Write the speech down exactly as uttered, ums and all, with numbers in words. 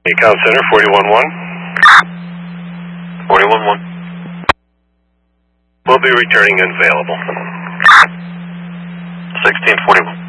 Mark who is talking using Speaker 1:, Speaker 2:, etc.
Speaker 1: Account Center, forty-one one. forty-one one. We'll be returning unavailable. sixteen forty-one.